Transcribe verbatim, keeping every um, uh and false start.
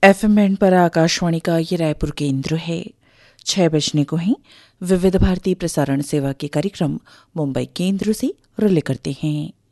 FM band पर आकाशवाणी का ये रायपुर केंद्र है। छह बजने को ही विविध भारती प्रसारण सेवा के कार्यक्रम मुंबई केंद्र से रिले करते हैं।